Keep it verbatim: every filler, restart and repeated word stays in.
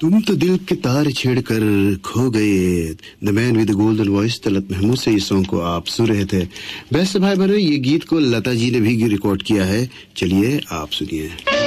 तुम तो दिल के तार छेड़कर खो गए। The man with golden voice Talat Mahmood से इस सॉन्ग को आप सुन रहे थे। वैसे भाई बहनों, ये गीत को लता जी ने भी रिकॉर्ड किया है। चलिए आप सुनिए।